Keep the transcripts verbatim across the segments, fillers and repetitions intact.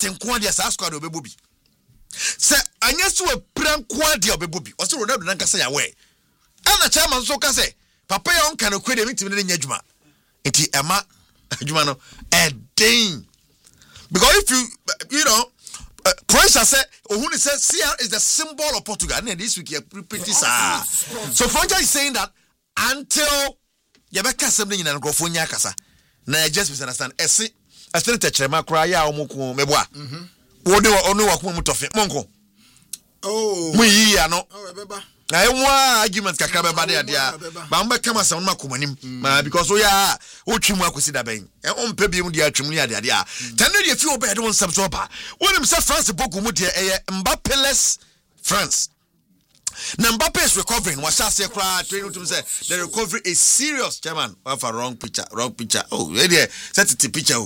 nko dia sa squad obebo bi se anya so apira nko dia obebo bi o se Ronaldo nan kasa ya we ana chairman so kasa papa ya on kan kwede mitimi ne nya djuma enti ema djuma no e den because if you you know uh, Croatia say ohuni say C R is the symbol of Portugal and this week you pretty sad so Croatia is saying that until yabeka something in nkrofo nya kasa na just misunderstand ese ese techrema kra ya omuko meboa mhm wo de onu wa ko mu tofe monko oh mu yi ya no oh beba na enwa argument kakra beba de dia ba mbe kama sa onma komanim ma because o ya o twemu akosi da ben e o mpe bi mu dia twemu ya de dia tanu de fi oba de won sam so ba wonim say France boku mu de e Mbappé-less France. Now Mbappé is recovering. What shall say? Training to say the recovery is serious. Chairman, I have a wrong picture. Wrong picture. Oh, yeah, set it picture.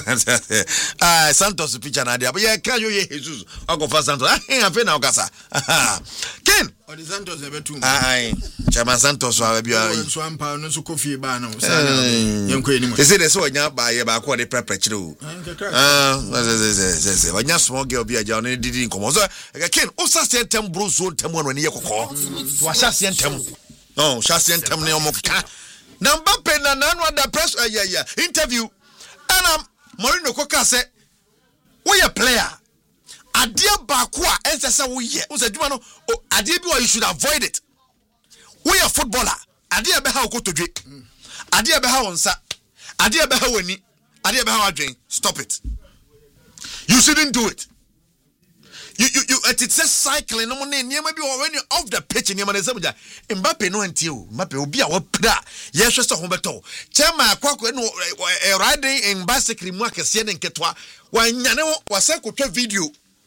Ah, Santos picture na dia. But yeah, can you hear Jesus? I go for Santos. Ah, I feel now, Gasa. Ken. Or the Santos ever too. Aye, Chairman Santos wa be a. So am pa no so coffee ba na. Yen ko enimo. They say they so nya ba ye ba ko de prepare chiro. Ah, say say say say. Wanya small girl be a ja no didi nkomo. So Ken, o sa say tem bro so tem no ne ye kokko. To a chassis tem. No, chassis tem ne omoka. Na Mbappé na na no da press uh, yeah yeah interview. And um Mourinho Koka say we a player. Adia bakwa ense say we ye. We say djuma no adia bi you should avoid it. We a footballer. Adia be ha okotodwe. Adia be ha onsa. Adia be ha wani. Adia be ha adwen. Stop it. You shouldn't do it. You you you it's a cycling no money near maybe when you off the pitch in your Mbappé no until Mbappé will be a wapra. Yes, just a humbeto. Chema kwako no riding in bicycle mu akese ne nketwa. Wanyane wasa kotwa video.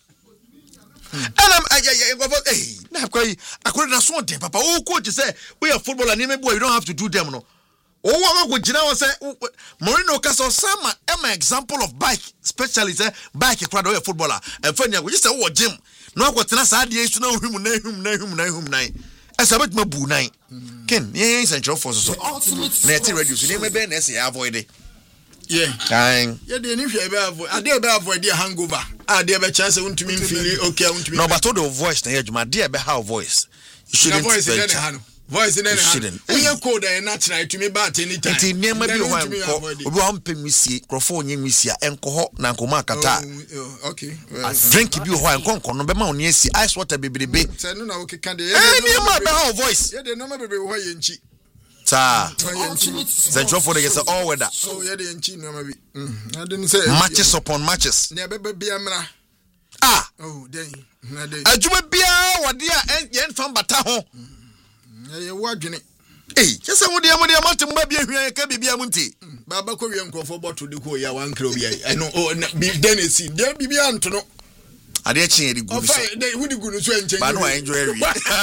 And I'm hey, na kwai akore na so den papa. Oh coach say we are footballer near boy you don't have to do them no. Oh wa go gina say Mourinho Castle sama am example of bike especially say bike kwado we footballer and funny go just say wo gym no akwotena sa de isu na hum na hum na hum na hum na esa bet mabu nine ken yen central force so na eti reduce ne mebe na say avoid it yeah kind yeah de ni hwe be avoid ade be avoid the hangover ade be chance untumi feel okay untumi no but to the voice na yeduma de be how voice you shouldn't voice in the voice in any hand. We code and natural to me bat any time. It's near maybe one one pemisi, crofone misia, and coho, Nankoma Kata. Okay. Drink you one concon, no be my yes, ice water baby baby. Send no okay, can they? Any voice. Yeah, they no maybe why in cheek. Sir, Central for the all weather. Oh, yeah, the inchi no maybe. I didn't say matches upon matches. Never be a mra. Ah, oh, dang. A juma bia, what dear, and yen from Bataho. Eh wadwene eh kese wo de mo de amatem ba bia hwan ka bibia munti baba ko wian krofo bottle de ko ya wan kro bia I know oh Denesi de bibia nto no ade chi edi gu so de hu di gu no so enchen ba no enjoy every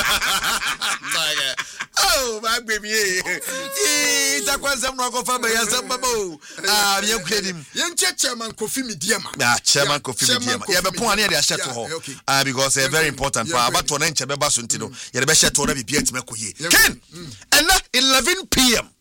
oh my baby eh ta kwansam no ko fa ba ya sam baba o ah ye kwedim ye nche chairman Kofi Mediama ah chairman Kofi Mediama ye be pon ane de ahye to ho ah because it's very important for abato na nche be ba so ntino ye de be hye to na bibia time koye ken and eleven p m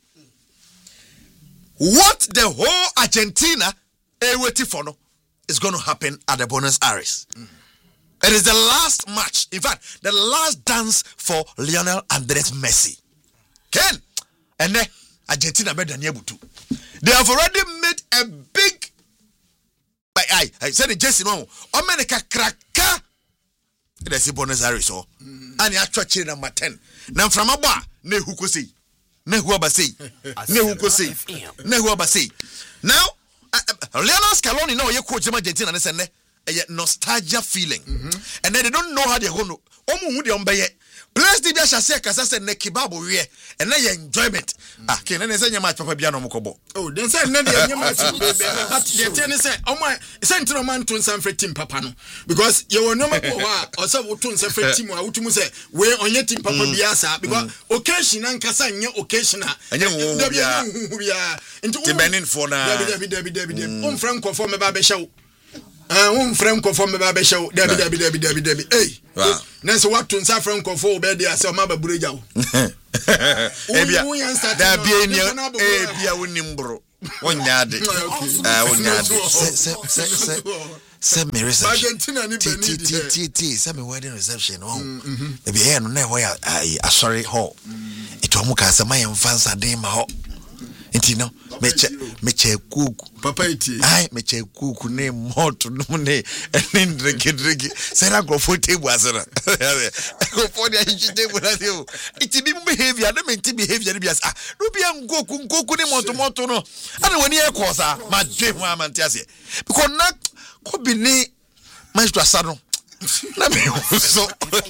what the whole Argentina eh waiting for no is going to happen at the Buenos Aires. Mm. It is the last match, in fact, the last dance for Lionel Andres Messi. Ken, and then Argentina made Daniel Butu. They have already made a big. I I said it just no. America kraka. It is Buenos Aires so. And you actually number ten. Now from Abba, ne huko say, ne huaba say, ne huko say, ne huaba say. Now. Uh, uh, Lionel Scaloni no ye coach Argentina and say a nostalgia feeling mm-hmm. And then they don't know how they're going to omu hu de ombeye players dey bia shase kasa say ne kebab we and na your enjoyment mm-hmm. Ah ken na say nyama papa bia no mkobo oh then say na dey nyama but they tell me say omo say ntino man to san free team papa no because you will no make wa o say wo to san free team a wotumu say we onye team papa bia sa because mm-hmm. occasion an kasa nye occasion a enye wo bia bia into the benin for na David David David David on franco for me ba be show ah um franco for me ba be show David David David David David hey na so what to san franco for be dey say o ma ba bureja wo e bia da bia ni e bia woni mbro Onyade. Eh onyade. Se se se se. Se me reception. T T T T T se me wedding reception. Oh. E be here no na ho ya asori hall. It wa muka se mayen fansa den ma ho. Inti no meche meche kuku papa iti ai meche kuku ne moto no ne ne drink drink sera grofo table asera grofo dia hichi table na table iti bi behavior na menti behavior bi asa no bia nkoku nkoku ne moto moto no ana wani e kosa ma dwe ho amante ase because na ko bi ni maestro asano na me so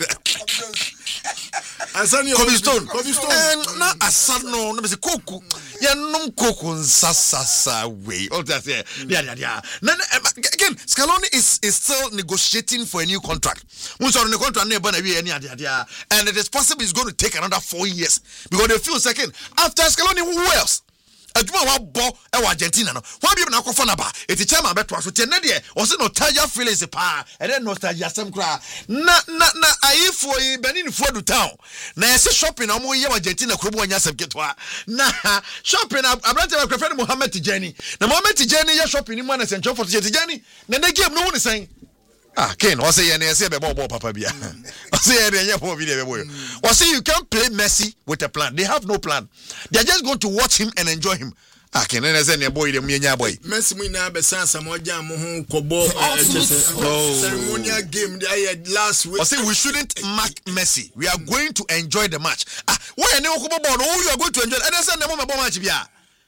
Asani Cobblestone Cobblestone na asano na be koku ya num koku nsasasa way all that there yeah yeah yeah again Scaloni is is still negotiating for a new contract once on the contract na na we any there and it is possible it's going to take another four years because they feel second after Scaloni who else aduma wa bo e wa Argentina no wa bi na akofo na ba eti chairman beto aso te na de o se nostalgia feelings pa e de nostalgia sem kra na na na ayifo yi benin fo du town na ese shopping na mo ye Argentina kro bo nya sem ketwa na shopping abrante wa kwafani Mohamed Tijani na Mohamed Tijani ye shopping ni mo na Central Fort Tijani na na game no woni sen ah Ken o say ye na ese be bo bo papa bia o say ye na ye bo bi de be boy o say you can't play Messi with a plan. They have no plan. They are just going to watch him and enjoy him. Ah Ken na say ne boy dem nya boy Messi mu na be san sam oja mo ho kobo ceremonial game the last week. o say we shouldn't mark Messi. We are going to enjoy the match. Ah why ne kobo ball no you are going to enjoy and then say ne mo me match bia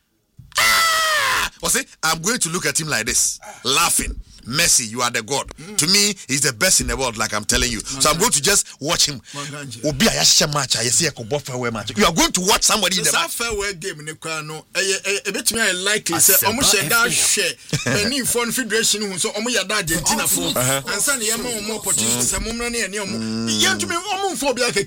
ah o say I'm going to look at him like this laughing. Messi, you are the god. Mm. To me, he's the best in the world, like I'm telling you. Man, so I'm going to just watch him. Obi ayasha match, I see a kobo fairway match. You are going to watch somebody in the match. Fairway game in the no. A bit me likely say almost that share. Any foreign federation who so almost that Argentina for and Sunday more more opportunities. Some money and you. You to me almost for be like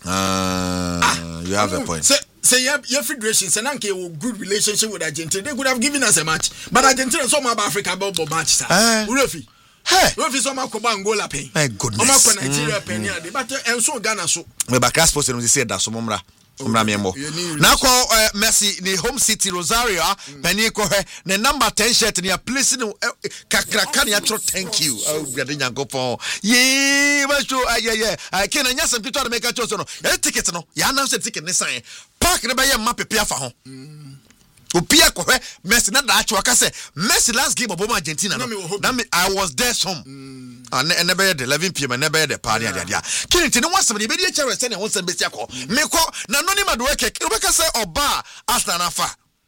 Ah, you have a point. Say your, your federation say nanke good relationship with Argentina. They could have given us a match, but Argentina so much Africa about match sir. Urefi. Hey. Urefi so much Koba Angola pay. My goodness. O much Nigeria pay near but and so Ghana so. Me ba class post we say that so momra. Momra me mo. Na ko Messi the home city Rosario pani ko he ne number ten shirt ne place no kakraka ne atro thank you. Oh biade nyankopon. Ye ba show yeah yeah. I can anya some people to make a choice no. E ticket no. Ya announce ticket ne sign. Park ne ba ye map pe afa ho. Opia ko he Messi na da acho aka say Messi last game of Argentina no. Na me I was there some. And never the eleven p m and never the party and dia. Kinti no was somebody be the chair send won some besia ko. Me ko na no ni ma do eke. Obeka say oba Arsenal afa.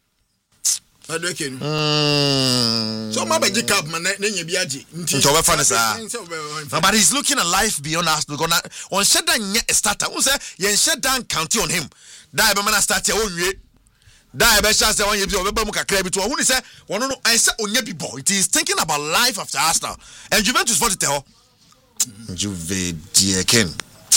I do eke. Mm. So ma be jikap man na nya bi age. Nti so we fa sa. But he's looking at life beyond Arsenal because on shedan nya starter. Who say yen shedan count on him. Da be man start here onwie. Da be chance one year bi obeba mu kakra bi to who say one no I say onya bi bo. It is thinking about life after Arsenal. And Juventus for the tell. Juve dear Ken.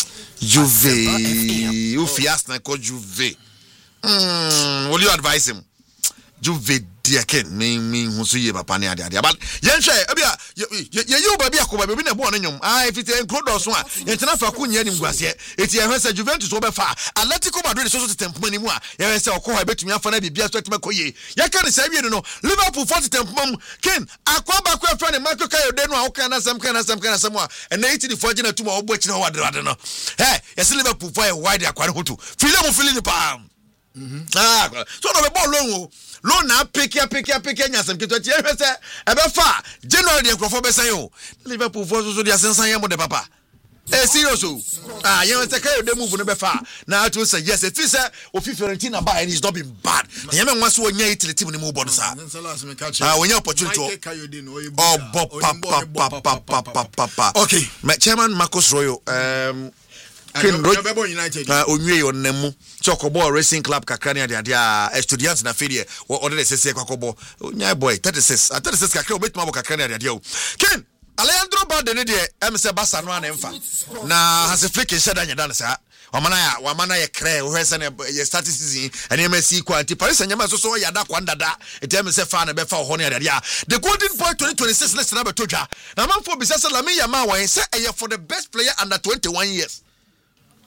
Juve you fi Arsenal call Juve. Mm, will you advise him? Juve dear Ken me me hu so ye papa ne ade ade but yen hwe e bia ye ye oba bia ko ba bi na bo no nyom ah if it include so a yen tena fa ko nya ni nguase eti ye hwe se Juventus wo be fa Atletico Madrid so so tempoma ni mu a ye hwe se okọ ha betumi afa na bibia so tema koye ye ka ne sa wie no Liverpool forty tempoma mu Ken akwa ba kwa fra ne Michael Kayo de no a wo kan na sam kan na sam kan na sam a and eighty the four gina tuma wo bo chi na wade wade no hey yes Liverpool for wide akwa ne hoto feel mo feel ni pa mhm ah so no be ball long lo na pick ya pick ya pick ya nyasem keto tie hwe se e be fa January de krofo be san o Liverpool for so so de asensan ye mo de papa eh serious o ah ye se Kayo de move no be fa na to say yes if say o fi Fiorentina buy and he's not been bad ye me nwa so onya itili team ni mo bodo sa ah onya opportunity oh pop pop pop pop pop pop okay my chairman Marcus Royo um Ken Roy United uh onwe on nemu Chocobo Racing Club kakra ne ade a Estudiantes na fedie wo order sese kwakobo onya boy thirty-six thirty-six kakra obetima bo kakra ne ade o Ken Alejandro Balde ne de em se Barca no anemfa na hase flick sheda nya dan sa wamana ya wamana ye kre wo hese ne ye start season ene ma si kwanti Paris Saint-Germain so so ya da kwandada etem se fa na be fa ho ne ade a the Golden Boy twenty twenty-six let's na be todwa na man for bisasa Lamine Yamal wan say eye for the best player under twenty-one years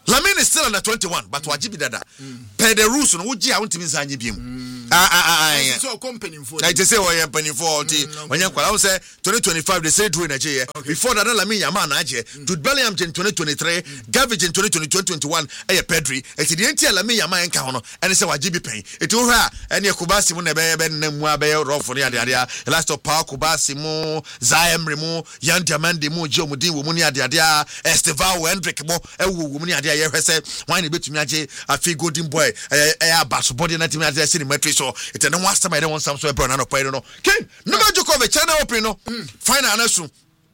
Lamine is still under twenty-one, but wajibi dada. Per the rules, no uji awunti minzanyi bim. Ah ah ah ah. So company for. I just say we are company for. When you call, I say twenty twenty-five they say do in Nigeria. Before that, Lamine Yamal Nigeria. Jude Bellingham in twenty twenty-three, Gavage in twenty twenty, twenty twenty-one. Eh, Pedri. It's the entire Lamine Yamal enka hono. And it's a wajibi pay. It will have any Kubasi mu nebe ben nemwa be rough for the area. Last of Paul Kubasi mu, Zayem Remo, Yan Diamandi mu, Joe Mudin, Wumuni adia, Estevao, Hendrick mo, eh, Wumuni adia. I said, why you bet me? I feel good in boy. I bass body and I see the metric. So it's the last time I don't want some sort of brand. I don't know. Ken, no matter of a channel open. No, fine. I know.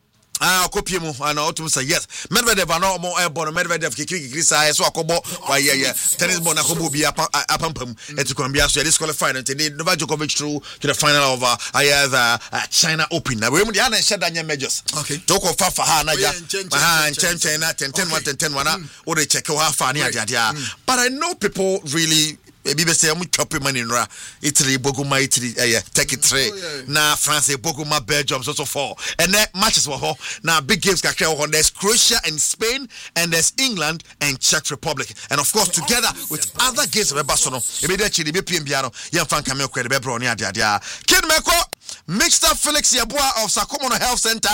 Ah, copy mo. I know to say yes. Medvedev, I know more airborne. Medvedev, Kiki, Krisa, so I cobo. Why, yeah, yeah. Tennis bona kobo be a pumpum. And to come be so disqualified and today Novak Djokovic through to the final of uh, I have uh, China Open. Now we only had shut down your measures. Okay. Toko Fafa Hanaja. Ah, Chen China, ten ten one ten ten one. Or they check how far near Jadia. But I know people really. Maybe say I'm chopping money in Italy, Boguma, Italy, uh, take it three. Now France, Boguma, Belgium, so so four. And that matches were now big games can carry on. There's Croatia and Spain, and there's England and Czech Republic, and of course together with other games of Barcelona. Immediately, the P M B R, young fan Camille Credit, Bebroni, Adia, Kid Meko, Mister Felix Yabua of Sakomono Health Center.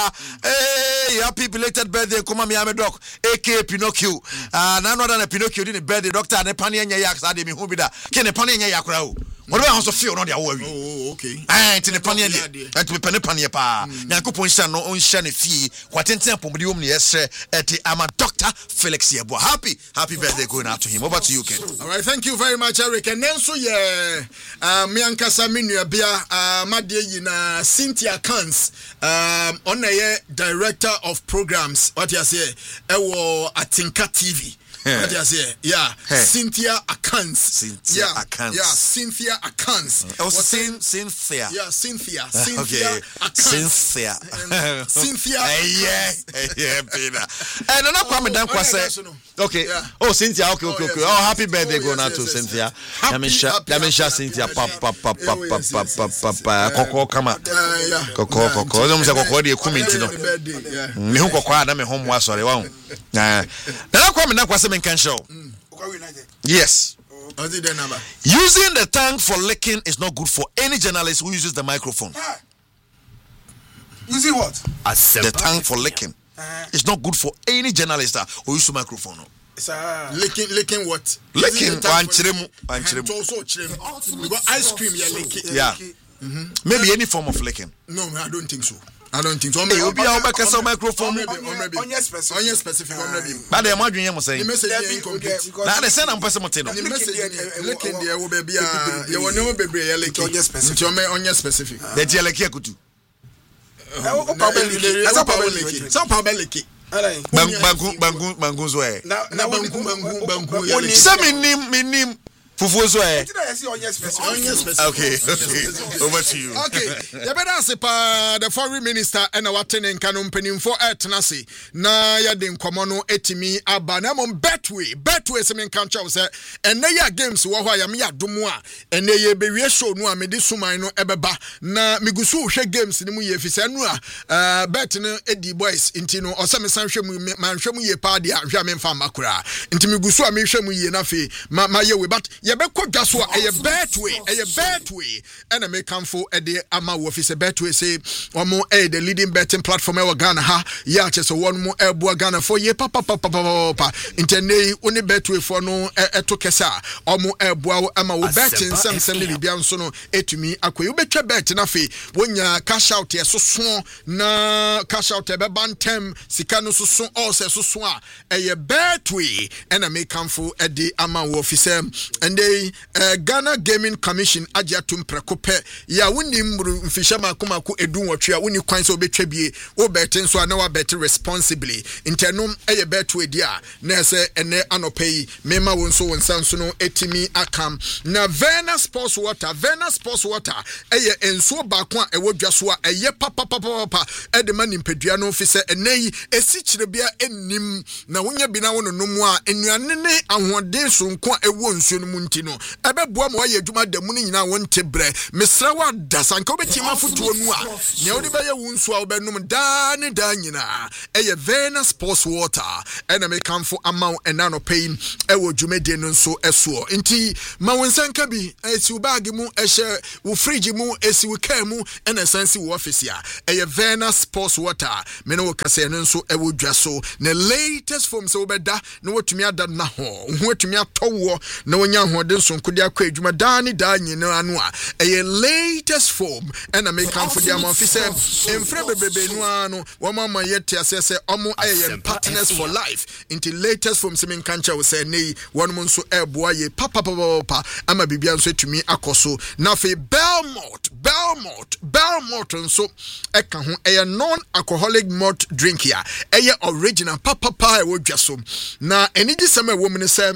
Hey, happy belated birthday, Kumami Amedok, aka Pinocchio. Uh, none other than Pinocchio didn't birthday, Doctor Nepanian Yaks, Ademi Hubida. Can a panier yakrao? What do I also feel on their worry? Oh, okay. And in a panier, and to be penny pa. Nankupon shan no own shiny fee. What in temple with you, yes, at the Ama Doctor Felix Yabo. Happy, happy birthday going out to him. Over to you, Ken. All right, thank you very much, Eric. And then so, yeah, uh, Mianka Saminu Bia, uh, Madia, Cynthia Kans, um, on a director of programs, what you say, Ewo Atinka T V. What you say? Yeah, hey. Cynthia Akans. Cynthia yeah. Akans. Yeah, Cynthia Akans. Oh, Cyn- Cynthia. Yeah, Cynthia. Cynthia okay. Akans. Cynthia. Cynthia. Yeah, yeah, Peter. And another comment down kwase. Okay. Yeah. Oh, Cynthia. Okay, okay, okay. Oh, happy birthday going out to Cynthia. Let me share. Let me share Cynthia. Pa pa pa pa pa pa pa pa pa. Koko kama. Koko koko. Ozo mse koko di kumiti no. Mi hu koko ada me homo asore wa. Na. Na comment down kwase. Can show. Mm. Yes. Oh. Using the tongue for licking is not good for any journalist who uses the microphone. Ah. Using what? The tongue for licking. Uh-huh. It's not good for any journalist who uses the microphone. It's uh, licking, licking what? Licking. One chiremu. One chiremu. Also chiremu. We got ice cream. Yeah, licking. Yeah. Mm-hmm. Maybe any form of licking. No, I don't think so. I don't think so. Hey, you'll be out back as a microphone. On your specific. On your specific. But the imagine you must say. The message is incomplete. Now the same person must say. The message is looking there will be a. You will never be a licking. On your specific. On your specific. The dialect kutu. Oh, probably. That's a probably. Some probably. Bangu bangu bangu zoe. Na na bangu bangu bangu. Some minim minim. Fufuzo eh. Okay, okay. Over to you. Okay. Ya better say pa the foreign minister and our tenant canon penim for etnasi. Na ya den komono etimi aba na mo betway. Betway se men kan chaw say and na ya games wo ho ya me adomo a and ye be wie show no a me de suman no ebeba na migusu hwe games ni mu ye fi say no a bet no edi boys inti no o se me san hwe mu man hwe mu ye pa dia hwe me mfa makura. Inti migusu a me hwe mu ye na fe ma ma ye we but ye be ko dwa so a betway a betway and make come for a day ama wo fi say betway say omo eh the leading betting platform e Ghana ha ya che so one mo ebo Ghana for ye papa papa papa intene oni betway for no eto kesa omo ebo ama wo betting sam sam ni bia nso no etumi akoy wo betwa bet na fe wonya cash out ye so so na cash out e be bantem sika no so so all say so so a e betway and make come for a day ama wo fi say and they uh, Ghana Gaming Commission ajatum prekope ya woni mru mfisha makoma ko edu wotwe a woni kwan so betwa bie wo bet nso a na wa bet responsibly intenum eye bet we dia na se ene anopai mema won so won sanso no etimi akam na Vena Sports Water Vena Sports Water eye enso baako a ewo dwaso a eye papa papa papa e de mani mpedua no fi se enei esi kire bia ennim na wonya bi na wono no mu a enuane ne ahoden so nko a ewo nsuo no mu ntino ebe boa mo ye adwuma da mu ni nyina wonte bre mesra wa da sanka obetima foto nu a ne odi be ye wunsu a obenum da ne da nyina eye Vena Sports Water ena me kamfo amaw ena no pain ewo dwumede no nso eso nti ma wonsanka bi esi wo bag mu ehye wo fridge mu esi wo car mu ena sansi wo office ya eye Vena Sports Water me no kase no nso ewo dwa so ne latest form so beda no wotumi ada na ho ho wotumi atowo na wonya hode nso nkodi akwa adwuma da ne da nyina anu a eye latest form ena me kamfo dia ma office emfre bebebe nu anu wo mama yete asese omo aye partners for life into latest form semen kancha we say nei wonum nso eboa ye papa papa ama bibia nso etumi akoso na fe Belmont Belmont Belmont nso eka ho eye non alcoholic malt drink here eye original papa papa e wodwaso na enigi sema e wo mene say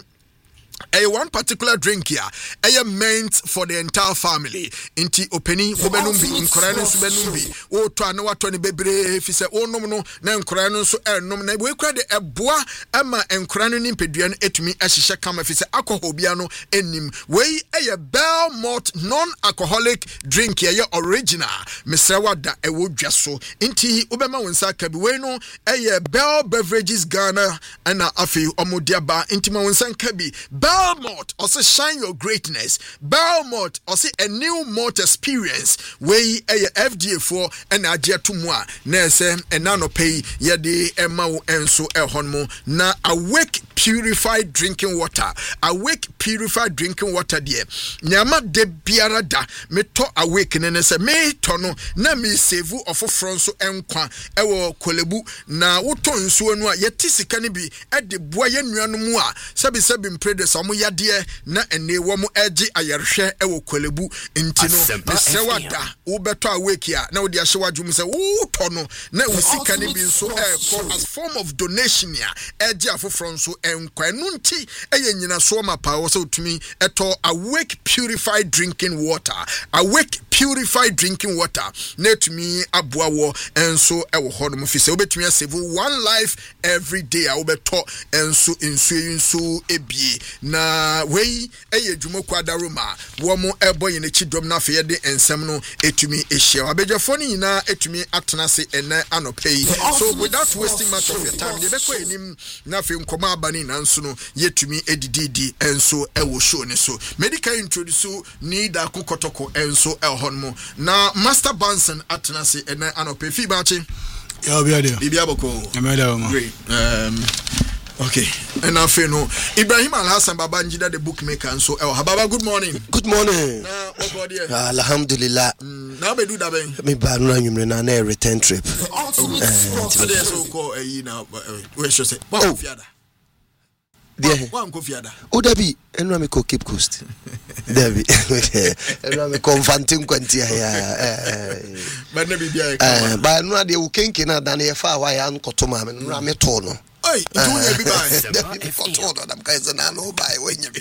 a one particular drink here a meant for the entire family inti openi obenumbi nkora no so benumbi o to ana wato ne bebre fi se onum no na nkora no so enum na we kra de eboa ama nkora no nimpedua no etumi ahyehye kama fi se alcohol bia no enim we a Belmont non alcoholic drink here original mesra wada e wodwaso inti obema wonsa ka bi we no a Bell Beverages Ghana ana afi omudiaba inti ma wonsa ka bi Belmont also shine your greatness. Belmont also a new malt experience. We a F D A for and adia tumwa. Nese and nano pay yadi emau enso ehonmo na awake purified drinking water. Awake purified drinking water dear. Nyama de biara da me to awake nenese me tono na me sevu of fronso enkwa ewo kolebu na woto nsuo no a yetisika ne bi e de boa ye nuanu mu a sabi sabi mpre Samu yadie na ene wo mu agi ayerhwe ewo kolebu ntino mesewada wo beto awake a na wo de ahye wadwum se wo to no na wo sika ne bi nso e as form of donation ya agi afofro nso enkwa nu nti eye nyina so ma pa wo se utumi eto awake purified drinking water awake purified drinking water na tumi aboa wo enso ewo ho no mu fi se wo betumi save one life every day a wo beto enso enso enso ebie na wei eye dwumo kwadaroma wo mo ebo ye ne chidom na fe ye de ensem no etumi ehia abejafo ni nyina etumi atena se ene anopei so without wasting much of your time de beko enim na fe nkoma abani na nso no yetumi edididi enso ewo show ne so medical introduce ni da kokotoko enso ehonmo na Master Banson atena se ene anopei fi bachi ya obi ade bibia boko ameda ma great um okay, and I feel no Ibrahim Al Hassan Baba Njida the bookmaker and so oh Baba good morning. Good morning. Nah, what about you? Alhamdulillah. Now be do that ben. Me ba no anyum na na return trip. Oh, so they so call eh you now where should say. What fiada? There. One go fiada. O dabi enu me ko Cape Coast. Dabi. Enu me confronting kwantia ya. Ba na bibia e ka. Ba no ade wo kenke na da na ye fa wa ya nkotoma me no me to no. Oi, you will be by. Photo na them guys na no buy when you be.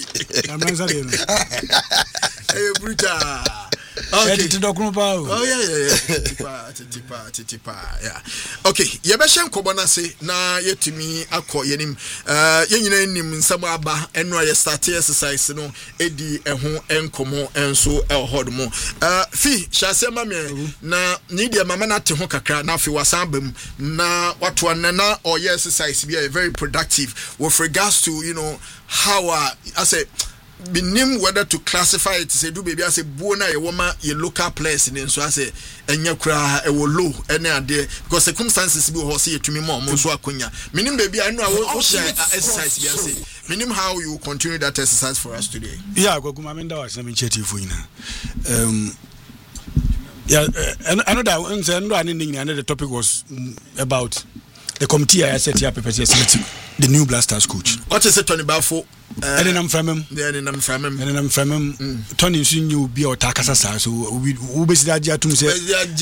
Hey, bruta. Okay. Oh yeah, yeah, yeah. Tipa, tipa, tipa, yeah. Okay, yebeshen kobona se na yetimi akọ yenim. Uh, yenyina nim nsam aba enwa ye start exercise no edi eho enkomo enso elhod mo. Uh, fi shase ma me na need mama na te ho kakra na fi wasan bam na watu anana or ye exercise be very productive with regards to, you know, how uh, I say binim whether to classify it say do baby I say buona ye woman ye local place in so I say enya kura e wo low ene ade because circumstances be ho say yetumi mo mo so akonya minim baby I know I wo share exercise be I say minim how you continue that exercise for us today. Yeah, go kuma menda wa some initiative for ina um yeah uh, I know that when say no and the topic was um, about the committee I set here prepare the new Blasters coach. What is it Tony Bafo? And then I'm from him. Then I'm from him. And then I'm from him. Tony soon you be or Takasasa. So we we basically that to say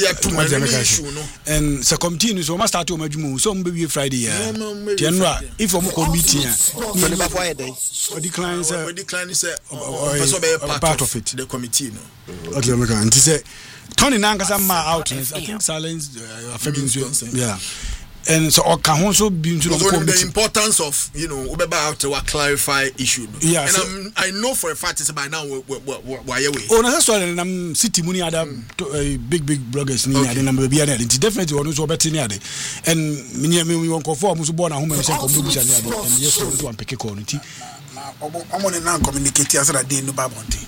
and so committee so must start to majmu so maybe Friday yeah. General if I'm committee Tony Bafo day or decline sir. We decline sir or part of it the committee no. Okay, we can say Tony Nankasa ma out I think silence uh, yeah. and so or can also be into the importance of you know we about to clarify issue. Yeah, and so, I'm, I know for a fact it's by now why we. Oh, no, that's why I'm city money other big big bloggers ni ade number be ade. Definitely one so better ni ade. And me me won ko for muso born na home say ko mu busa ni ade. And yes so to am pick call nti. I'm on a communicate as I did no babonti.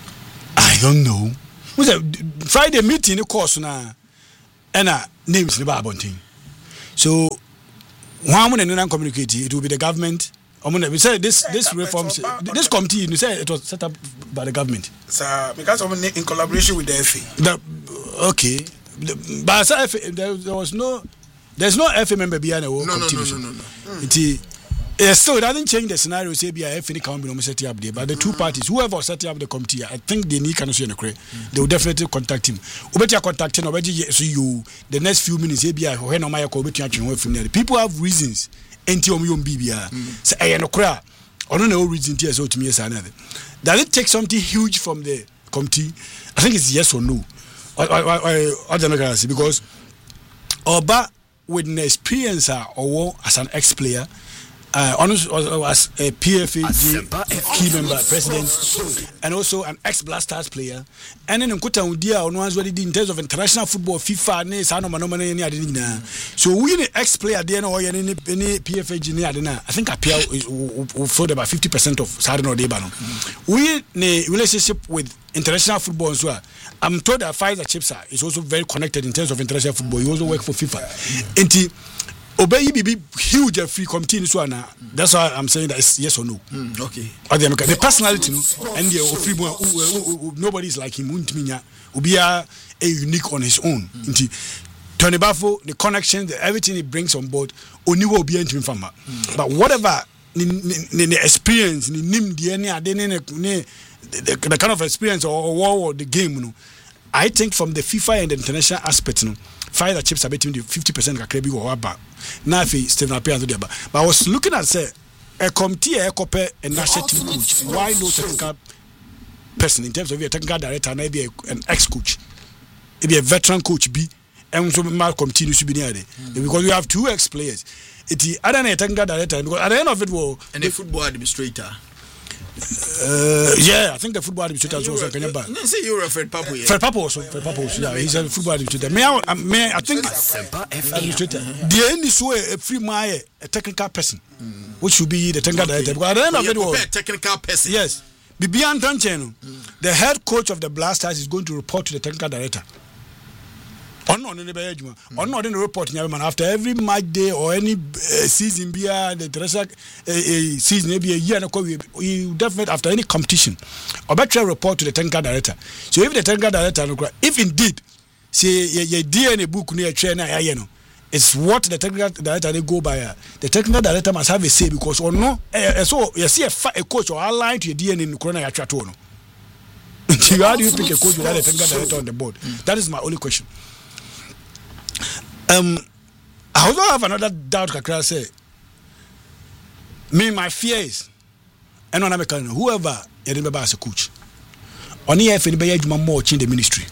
I don't know. We say Friday meeting the course na and names ni babonti. So one when non communicate it will be the government. We say this this reforms this committee you say it was set up by the government. So because of in collaboration with the F A. The, okay. The, but F A, there, there was no there's no F A member behind the whole no, committee. No, no, no, no, no. no. It, it still it doesn't change the scenario. Say be a F A can't be set up there, but the two parties, whoever set up the committee, I think they need can see the credit. They will definitely contact him. Ubeti contact him. Ubeti so you the next few minutes. Say be a when my call ubeti actually from there. People have reasons. Enti omu yom bibia. Say I no cry. I don't know reason to so to me say another. Does it take something huge from the committee? I think it's yes or no. I I I don't know because Oba with an experience or as an ex-player. Uh, as a P F A G key member, president, and also an ex-Blasters player. And then Nkuta Udia on one's already in terms of international football, FIFA, ne Sano Manomane, any adina. So we need ex-player there or any any P F A G near adina. I think appear will float about fifty percent of Sarno Debano. We need relationship with international football as well. I'm told that Pfizer Chips is also very connected in terms of international football. He also work for FIFA. And Obey be huge a free committee so na that's why I'm saying that it's yes or no. Mm, okay. Or the, the personality no and the free boy nobody is like him untiminya obia a unique on his own. Nti Tony Bafo the connection the everything he brings on board oni wo obia ntimi fama. But whatever the experience ni nim the any ade ne the kind of experience or, or, or the game no I think from the FIFA and the international aspect no Pfizer Chips are between the fifty percent kakrebi or about. Now, Stephen Appiah to but I was looking at say a committee a copy a national team coach. Why no technical person in terms of a technical director, maybe an ex-coach, maybe a veteran coach B, and so my committee should be near there because we have two ex-players. It's other than a technical director because at the end of it, well, and a football administrator. Uh, yeah, I think the football administrator is also Kenya Bank. No, say you're a Fred Papo. Yeah. Fred Papo also. Fred Papo also. Yeah, he's a football administrator. May I? May I think administrator. The end is so a free my a technical person, mm. which should be the technical okay. director. Because at the end of it, all technical person. Yes. Bibian Tancheno, the head coach of the Blasters is going to report to the technical director. On on the Belgium, on on the report after every match day or any uh, season be uh, the international uh, uh, season maybe a year and we, we definitely after any competition or better report to the technical director. So if the technical director if indeed say your D N A book near trainer you know it's what the technical director they go by uh, the technical director must have a say because or no uh, so you see a, a coach or align to your D N A in corona ya chat no. How do you pick a coach without a technical director on the board? Mm. That is my only question. Um, I also have another doubt. Kakra say, me my fear is, and when I'm a whoever you remember as a coach, only if anybody do more in the ministry.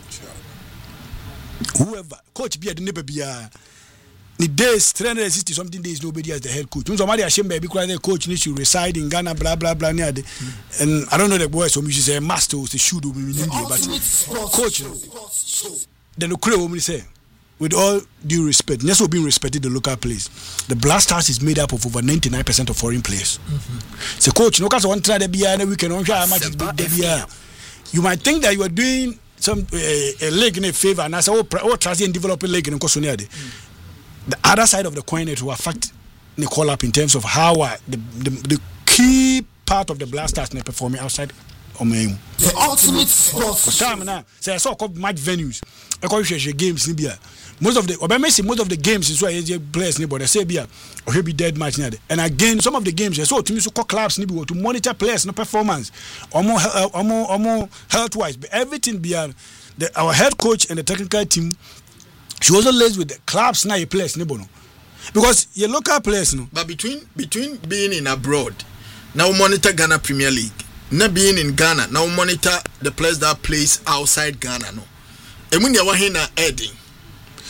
Sure. Whoever coach be a neighbor be a the days three hundred sixty something days nobody as the head coach. Somebody ashamed baby because the coach needs to reside in Ghana, blah blah blah. Near the, mm. And I don't know the boys. So you say master, say should be in India, but coach, the local woman say. With all due respect, yes, we're being respected the local place. The Blasters is made up of over ninety-nine percent of foreign players. Mm-hmm. So, coach, no case one try the beer and we can only how much is the beer. You might think that you are doing some uh, a leg in a favor, and I say, oh, oh, try and develop a leg in Kosuniade. Mm. The other side of the coin, it will affect the call up in terms of how uh, the, the the key part of the Blasters are performing outside. The ultimate sports. Time now, say I saw called match venues. I call you games in Libya. Most of the or most of the games is why you players neighbor they say Bia or he be dead match near. And again, some of the games so to me so call clubs need to monitor players no performance or more or more or more health wise. But everything beyond the our head coach and the technical team she also liaise with the clubs now players neighbor no. Because your local players no. But between between being in abroad, now monitor Ghana Premier League. Not being in Ghana, now monitor the players that plays outside Ghana no. Emunya wahina Eddie.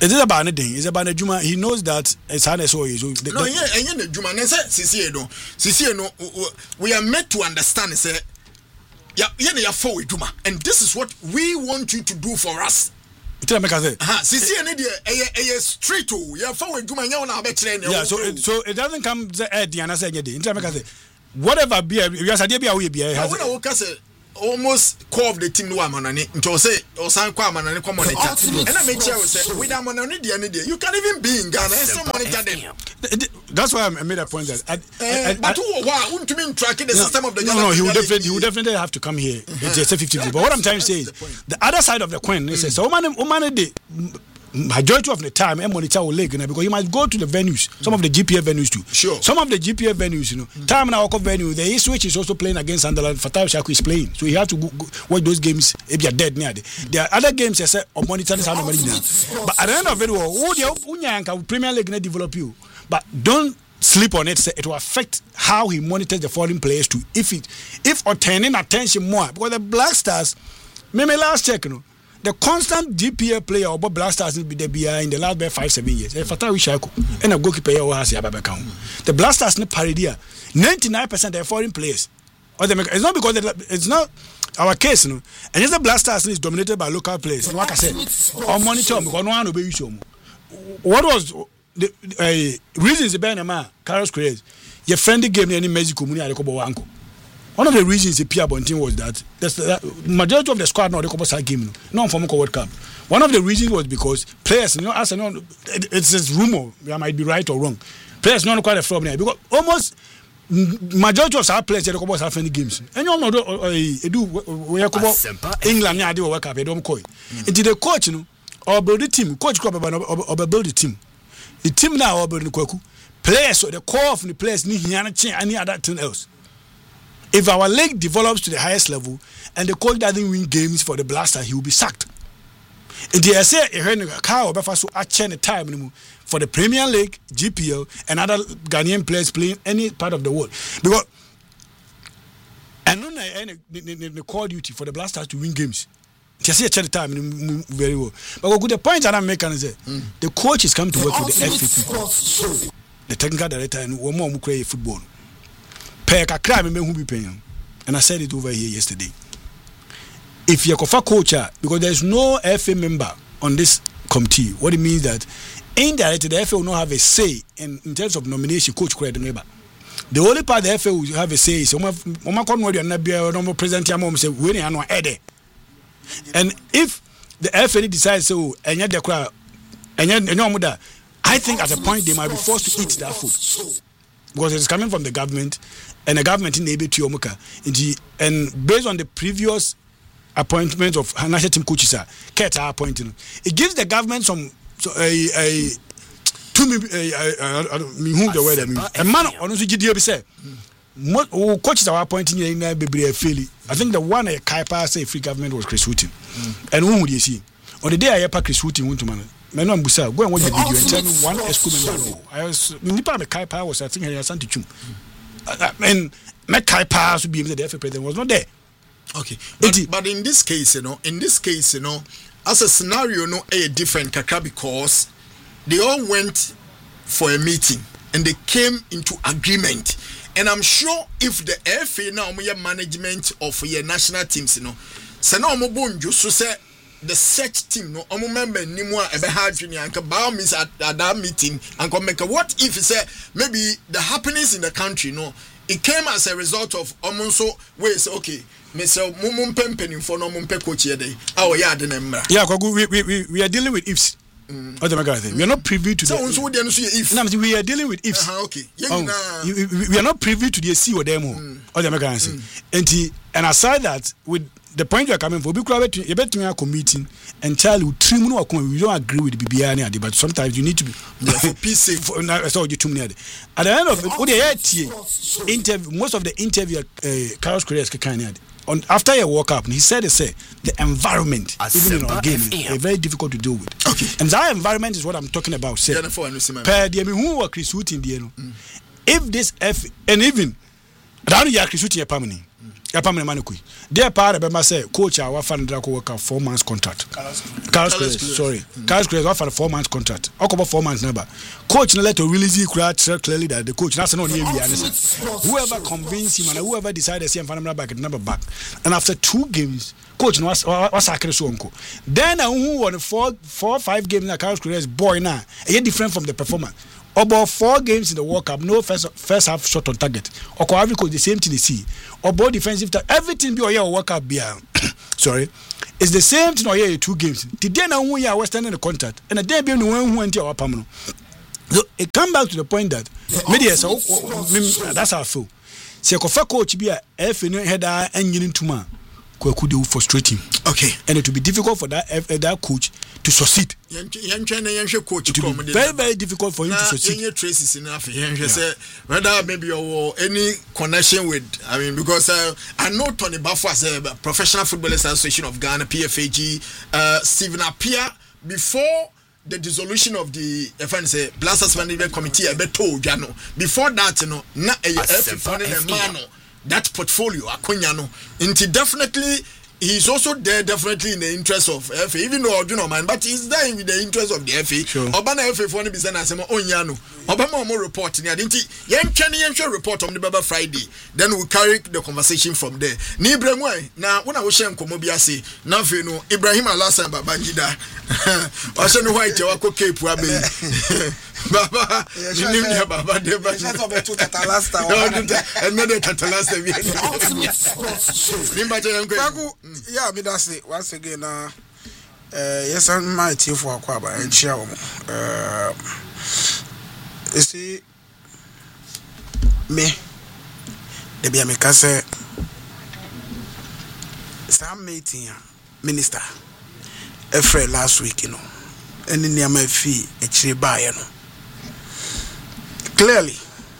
It is about anything. It's about the Juma. He knows that it's hard as always. So no, yeah, and yeah, the Juma. And say, Sisi, no, Sisi, no. We are made to understand. Say, yeah, yeah, yeah, for Juma, and this is what we want you to do for us. Tell me, Kaze. Ha, Sisi, and the a a street to yeah, for Juma. Yeah, na be train. Yeah, so it, so it doesn't come the Eddie and I say anything. Tell me, Kaze. Whatever be, we are saying be away be. I want to say. Almost core of the team no amanani nto say o san kwa amanani kwa monitor and I make sure say with amanani dey any day you can even be in Ghana and still monitor them. That's why I made a point that I, uh, I, but who wow won't mean tracking the no, system of the no, no he would definitely he would definitely have to come here. Uh-huh. It's a fifty fifty. But what I'm trying to say is the, the other side of the coin is mm. so man man the majority of the time I monitor will leg because you might go to the venues, some of the G P F venues too. Sure. Some of the G P F venues, you know, mm. time now walk venue, the Switch is also playing against Sunderland. Fatal Shaku is playing, so you have to go, go, watch those games if you're dead near. Mm. There are other games I say on monitor this how but at the end of it, who the Premier League not develop you, but don't sleep on it. Say it will affect how he monitors the foreign players too. If it if or turning attention more because the Black Stars, maybe last check, you know. The constant G P L player or Black Stars be there in the last five seven years. If Fatal Shaku and a goalkeeper who has a back the Black Stars ne paridia ninety-nine percent are foreign players. Or they make, it's not because it's not our case, no. And yes, the Black Stars is dominated by local players. And like I said, our monitor because no one will be you. What was the uh, reasons the Benama Carlos Cruz? Your friendly game any Mexico Muni Adekobo Wanko. One of the reasons the Pierre Bontin was that the majority of the squad now they come outside game no from World Cup. One of the reasons was because players, you know, as I know, it, it's a rumor. I might be right or wrong. Players not quite a problem there because almost majority of our players they come outside friendly games. And you all know do we have England yeah they World Cup they don't call it. Until the coach, you know, or build the team, coach club or build the team. The team now or build the Kwaku players so the core of the players need any other thing else. If our league develops to the highest level and the coach doesn't win games for the Blaster, he will be sacked. And they say a car or so the time for the Premier League, G P L, and other Ghanaian players playing any part of the world. Because and no the core duty for the Blasters to win games. Just say the time very well. But the point that I'm making is that mm. the coach is coming to work with the F A P, the technical director, and one more create football. And I said it over here yesterday. If you're a coach, because there's no F A member on this committee, what it means that indirectly the F A will not have a say in, in terms of nomination, coach credit member. The only part the F A will have a say is and if the F A decides so, and yet the crowd, and yet I think at a point they might be forced to eat that food. Because it's coming from the government, and the government in able to Yomuka. And based on the previous appointment of national team coaches, Keta appointing, it gives the government some so, a a to me who the word I mean a man on who G D O say coaches are appointing in Biblia Philly. I think the one a Kaipa say free government was Chris Wooten, and who would you see on the day I have Chris Wooten went to man. Meno Busa, go and watch the video and tell me one school member. I was Nipa Mekaipa was I think I sent to Chum. And Mekaipa to be the F A president was not there. Okay. But, but in this case, you know, in this case, you know, as a scenario, you know, a different kaka because they all went for a meeting and they came into agreement. And I'm sure if the F A now management of your national teams, you know, so now Mobunju so say the search team no omo member nimwa ebe ha adwene anka ba miss at that meeting and come make what if say maybe the happenings in the country no it came as a result of omo so we say okay me say mum pempening for no mum pe coach here dey ah yeah de na yeah we we we are dealing with ifs. Mm. Mm. We are not privy to so the. So if. No, we are dealing with ifs. Uh-huh, okay. Yeah, um, nah. you, we, we are not privy to the C or demo. Mm. Or the mm. and he, and aside that, with the point you are coming for, we could you better a committee and tell you three more. We don't agree with the B B I, but sometimes you need to be for peace. For so you too many. At the end of it, what the interview, most of the interview, uh, Carlos Correa can on after you walk up, and he said, "Say the environment, even in our game, is very difficult to deal with." Okay, and that environment is what I'm talking about. Say, per the who were Chris Wooten, if this F and even I don't hear Chris Wooten permanent. ya pamene mane kui there part be ma say coach a wa fan drako work four months contract Carlos Cruz sorry Carlos Cruz wa fan four months contract okobo four months number coach no let to release clear clearly that the coach na say no dey wi anese whoever convince him and whoever decided see him fan number back the number back and after two games coach no was was sakere so onko then who won four four five games na Carlos Cruz boy na e different from the performance about four games in the World Cup, no first first half shot on target. Oko Ivory Coast the same thing they see. About defensive ta- everything be or World Cup be sorry. It's the same thing or here two games. Today now we are Western in the contract and a day be no one who went to our permanent. So it come back to the point that media so that's how I feel. Say Kofa coach be a F no header engine to man. Could you frustrate him? Okay, and it will be difficult for that F, uh, that coach to succeed. Coach it will be very very difficult for him to succeed. Traces enough. Say whether maybe or any connection with. I mean, because uh, I know Tony Bafo as a Professional Football Association of Ghana (P F A G). Uh, Stephen Appiah before the dissolution of the F N C Blasters Management Committee. I bet told you know before that you know na a that portfolio Akunyano into definitely he's also there definitely in the interest of F A even though you know man but he's there in the interest of the F A sure. Obana F A for be send as Onyano Obama more report near didn't yen twenty yen report on the Baba Friday then we'll carry the conversation from there ni Ibrahim now when I was sharing Komobia say now you know Ibrahim Alasan Babangida I said no white wako Cape Wabe Baba, you knew me Baba. They were just about to Catalasta. And then Catalasta. Yeah, me that's it. Once again, uh, yes, I'm my team for Aquaba and Chiao. Uh, you see, me, the Biamicase, some meeting minister, a friend last week, you know, and in my fee, a tree buy, you know. Clearly,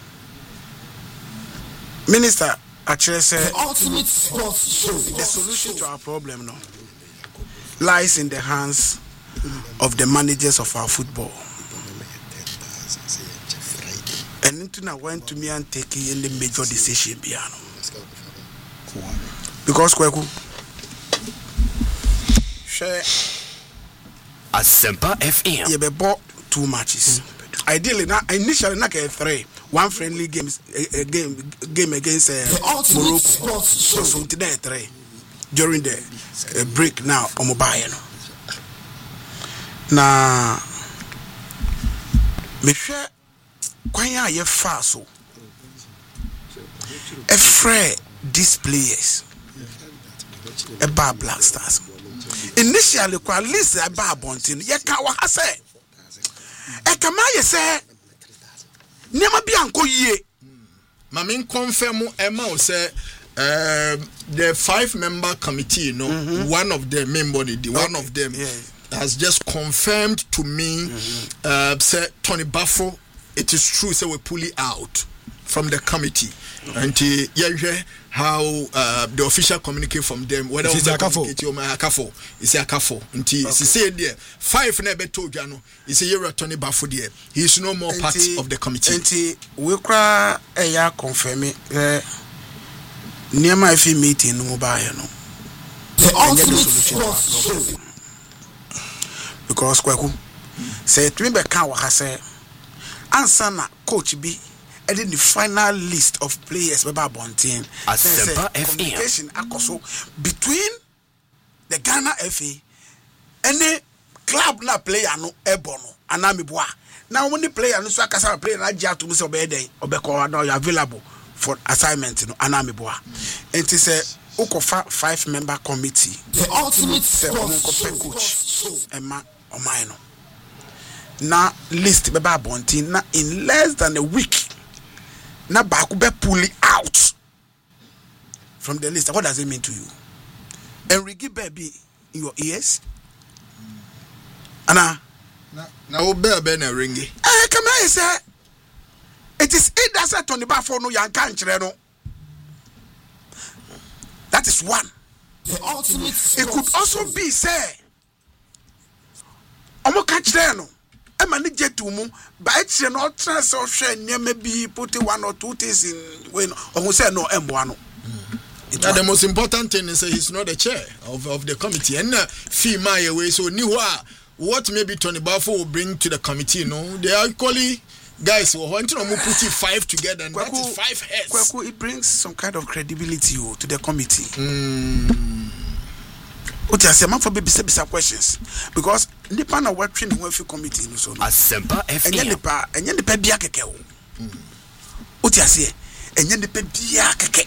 Minister actually said the ultimate sports show. The solution to our problem now lies in the hands of the managers of our football. And Intuna went to me and take in the major decision piano. Because Kweku share Asempa F M. You be bought two matches. Ideally, now initially not a three, one friendly games a, a game game against uh, Morocco. So, so today three during the uh, break now on mobile. Now, me share kwanya ye faso. A free these players, a bar Black Stars. Initially, at least a bar bontin. Ye kawa hase. E kama ye say nema bi anko yie ma me confirm ema o say um the five member committee you know mm-hmm. one of them member the okay. one of them yeah. has just confirmed to me mm-hmm. uh say Tony Bafo it is true say we pull it out from the committee mm-hmm. and uh, yeah how uh, the official communicate from them whether it's a kafo it's a kafo until he said there five never told you know he say you're Tony Bafo there he is no more part of the committee until we cry a ya confirm it near my fee meeting no mobile no the ultimate solution because Kweku say to me be kan wa say answer na coach be and then the final list of players Baba Bontin communication akoso between the Ghana F A and the club na player no ebono anamibwa now when the player no so akasa player na ja to me say obey obeko now you available for assignment no anamibwa and it say ukofa five member committee the ultimate coach Emma Omaino na list Baba Bontin na in less than a week na baku be pull it out from the list. What does it mean to you? Enrique baby in your ears? Anna now obey be na ringi. Eh come here say it is it that said Tony Bafo no yan kan kire no. That is one. The ultimate it could also be say omo kan kire no Emani jetumu, but it's not transfer. Maybe put one or two things in when or who say no embuano. Now, the most important thing is uh, he's not the chair of, of the committee. And uh, fee my way, so Niwa, what maybe Tony Bafo will bring to the committee, you know, they are equally guys who want to put it five together, and that is five heads. Kweku, it brings some kind of credibility oh, to the committee. Mm. What I say, man, for baby bisa questions because nipa na watching the welfare committee no so no. Asempa F M. Enye nipa, enye nipa bia keke o. What I say, enye nipa bia keke.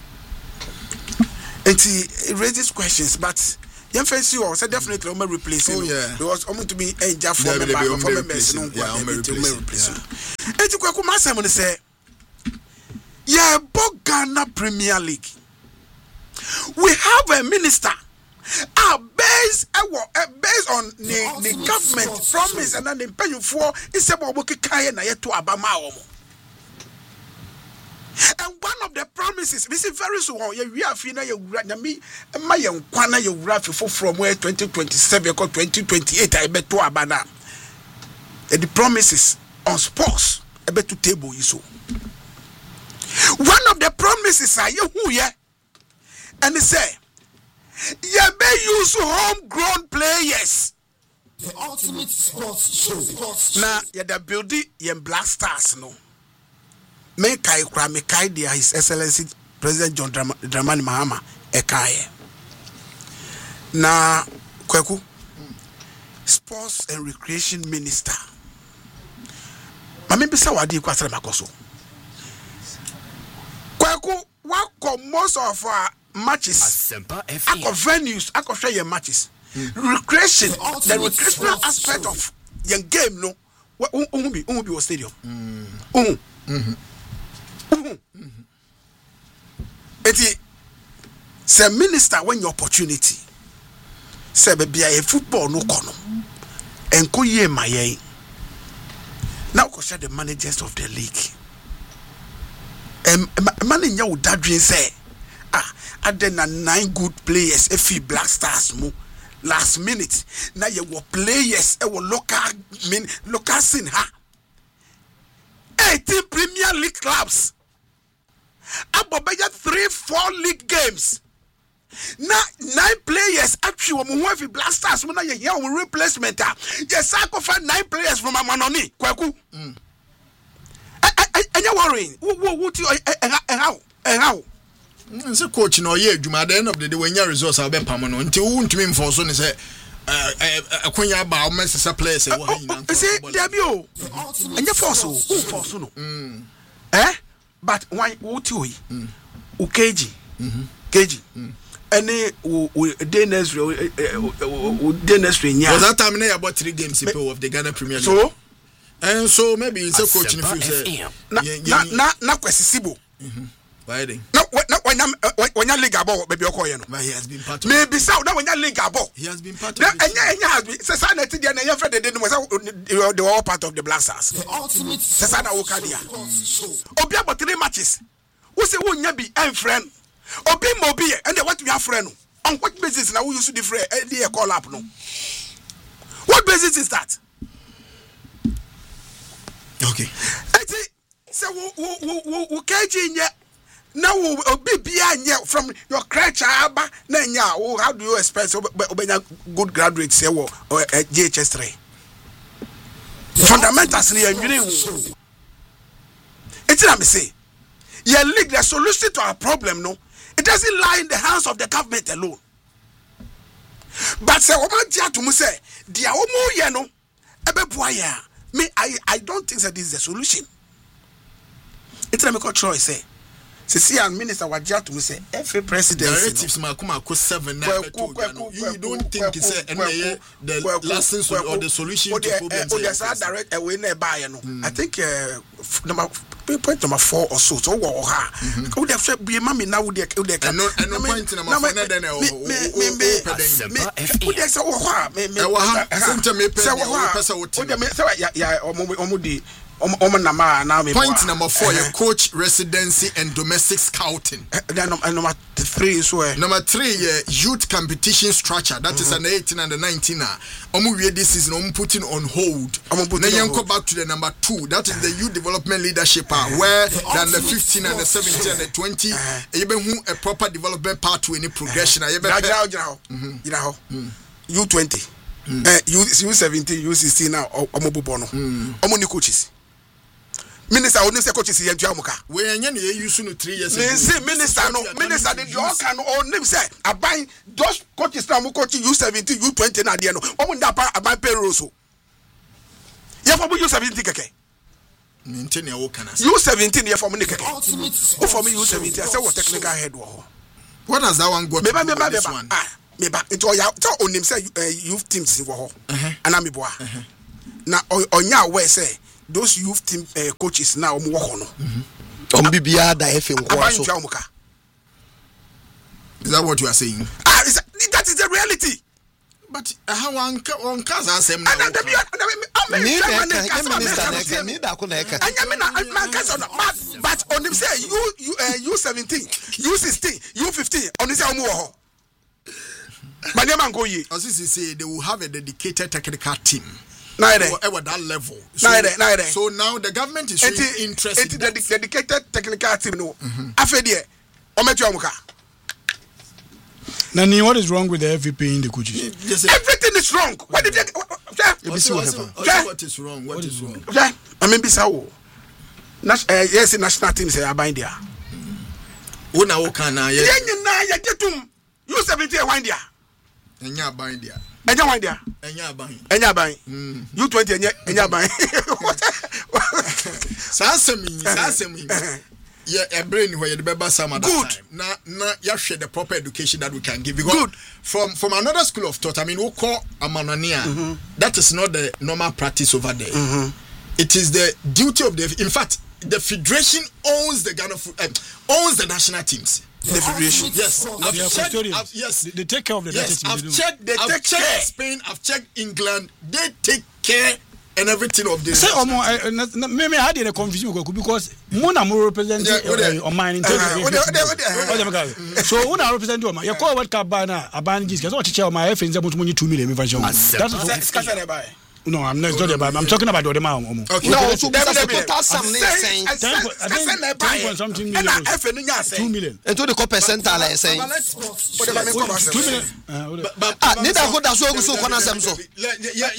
It raises questions, but young fancy or say definitely I'm replacing. Oh yeah, because I'm to be a job for me back for me messing. Yeah, I'm replacing. Eti Kweku Masem say, yeah, Ghana Premier League. We have a minister. Ah, based uh, based on the, the government promise and then the pay you for is about working kaya na yetu abama omo. And one of the promises, this is very soon. We are feeling you me my young kwana you for from where twenty twenty-seven or twenty twenty-eight. I bet to abana. And the promises on sports, I bet to table you so. One of the promises are you who yeah, and they say. You may use homegrown players. The ultimate sports show. Now, you're the building, you're Black Stars, no. Make I cry, make I dear His Excellency President John Dramani Mahama, Ekaye. Now, Kweku, Sports and Recreation Minister. Mami bisa wadi kwa sere makoso. Kweku, what come most of our matches, ako venues, ako share your matches. Mm. Recreation, the, the recreational aspect show. Of your game, no. What um be um be your stadium. Mm. Um. Mhm. Mhm. Mhm. Eti, say minister when your opportunity. Say be a football no kono. Enko ye maye. Now ko share the managers of the league. Um, man nya wo dadwen say ah aden na nine good players efi Black Stars mu last minute na ye wo players e wo local mean local scene ha eighteen Premier League clubs abobeja three four league games na nine players actually wo mo efi Black Stars mu na ye here wo replacement ah ye sacrifice nine players from Amanoni Kweku mm. And you're worrying. What you and how? And how? It's a coach no year. You at the end of the day when your results are permanent until you won't mean for son is a a queen about Manchester players. See, Debut and your fossil, fossil. Eh? But why would you? K G, K G. Any Dennis Dennis was that time they about three games of the Ghana Premier League. So. And so maybe it's a coach in the future. Na na na kwesisibo. Mhm. Why then? No, no when when you league abo baby okoye no. But he has been part of. Maybe so now when you league abo. He has been part of. Now enya enya has been. Sesa na ti dia na yefre de no say they were all part of the Black Stars. The ultimate. Sesa na woka dia. Obi about three matches. Wo say wo nya bi en friend. Obi mo bi and they want to have friend. On what basis now we use the friend e dey call up no. What basis is that? Okay. Eti say wo wo wo wo K G nye na wo obi bia nye from your crutch aba na nya wo how do you expect obenya good graduate say wo J H S three fundamentals ni enwire hu. Eti na me say your league the solution to our problem no it doesn't lie in the hands of the government alone but say wo ma dia to mu say dia wo mu ye no ebe bua ya. Me, I, I don't think that this is the solution. It's a make a choice. Say, see, and minister Wajia to say every president. Directives Makuma ko seven. You don't think it's a the lessons or the solution to problems? Oh, yes, I direct away nearby. I think uh, number point number four or so. So, oh, would have be mammy now. Would they? And no point in a moment. Then, oh, would they say, oh, me, me, me, me, me, me, Omo nama na me. Point number four, your coach residency and domestic scouting. Then number three so. Number three, yeah, youth competition structure. That is an eighteen and the nineteen. Omo we this season omo putting on hold. Then you go back to the number two. That is the youth development leadership, where then the fifteen and the seventeen and the twenty. You be who a proper development pathway in progression. You be. You know, U twenty, uh, U U seventeen, U sixteen now. Omo bubono. Omo ni coaches. Minister, only say coaches here. Jamuka. We enye ni use no three years. Minister, minister no, minister the all can only say I buy those coaches now. Mo coach U seventeen, U twenty na dia no. Omo da pa buy payroll so. Ya for U seventeen keke. Maintain your can. U seventeen ya for me keke. O for me U seventeen. I say what technical head wo. What does that one go? Me ba me ba me ba. Ah, me ba. It oya. Tell on him say youth teams wo ho. Ana me boa. Na onya we say those youth team uh, coaches now omo wo ho no. Om bibia da efe nko so. Is that what you are saying? Ah, is that, that is the reality. But how one on casa asem na. Me the minister me da ko na eka. Anya me na man casa but but on him say you you uh, U seventeen, U sixteen, U fifteen on him say omo wo ho. But them man go ye. As you say they will have a dedicated technical team. Neither at that level. So, neither, neither. So now the government is really interested. It is the dedicated technical team. No, after Ometuamuka. Nani, what is wrong with the F V P in the coaches? Everything is wrong. What did you? What is wrong? What is wrong? I mean, Bissau. Yes, national team say I there. Una okana ye. Yenye na ya getum. You seventy wind there. Enya bind there. Enya wind there. Enya bind. Enya bind. You twenty enya enya bind. Sa asemi, sa asemi. Yeah, a brain where you remember some other good time. Now, now you share the proper education that we can give. Because good from from another school of thought. I mean, we call Amanania. Mm-hmm. That is not the normal practice over there. Mm-hmm. It is the duty of the. In fact, the federation owns the Ghana uh, owns the national teams. The federation, yes, I've checked, I've, yes, they, they take care of the yes. I've teams, checked. They I've take checked care. Spain. I've checked England. They take care. And everything of this. Say, Omo, maybe I had a confusion because Mona more represent on mine in terms of. So when I represent you, you call what Cabana, a band is what teacher my friends about money two million version. That's no, I'm not talking about. I'm talking about the amount. Okay. No, so that's the total sum. Saying ten something million. Two million. And to the corporate center, like saying. Two million. Ah, neither go that so so corner some so. Yeah,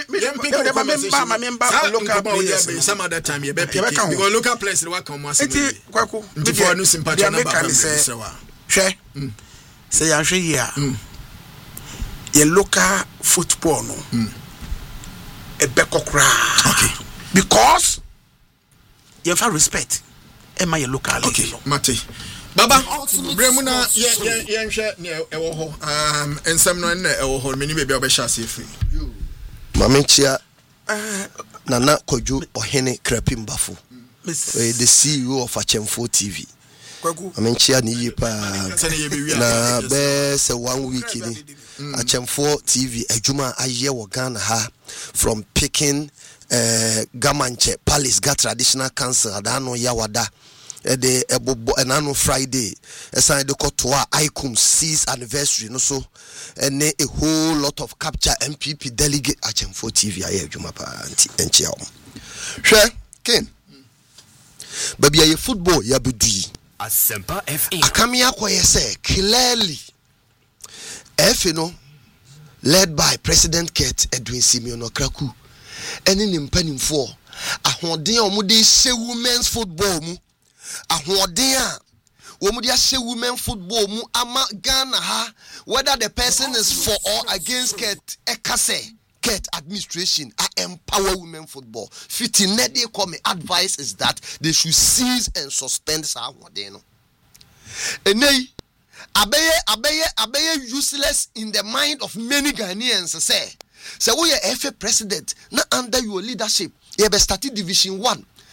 yeah. Some other time you better because local place they work on once. Eti kwaku. Before new sympathy na ba. Hwe. Say ya hwe here. Ye local football no. A bekokra. Okay. Because you have respect. Am I a local? Okay. Mate. Baba, Bremuna, yeah, yeah, yeah, yeah, um, and some no, and oh, many baby of a chassis free. Mamenchia Nana Koju Ohene Krepim Bafu, the C E O of Achemfo T V. Mamenchia ni pa na be se one week ni Achemfo T V ejuma aye wo Ghana ha from picking uh, Gamanche Palace ga traditional council adano yawada de ebobo enano Friday esan de kotoa Icum sixth anniversary no so ene a whole lot of capture M P P delegate Achemfo T V aye ejuma pa anti enchia o hwe ken baby aye football ya bedui Asempa F M akamia kwa yese clearly F no led by President Kate Edwin Simeon Okraku ene ni mpanimfo ahoden a omo de hye women's football mu ahoden a omo de hye women football mu ama Ghana ha whether the person is for or against Kate ekase Kate administration I empower women football fitting net dey come advice is that they should cease and suspend sa ahoden no enei Abeye, abeye, abeye useless in the mind of many Ghanaians. Say, say we are F A president. Now under your leadership, you have started Division One.